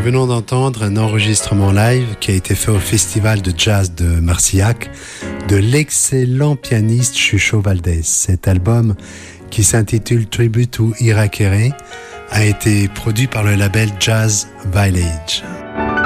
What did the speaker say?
venons d'entendre un enregistrement live qui a été fait au Festival de Jazz de Marcillac de l'excellent pianiste Chucho Valdés. Cet album, qui s'intitule Tribute to Ira Keré, a été produit par le label Jazz Village.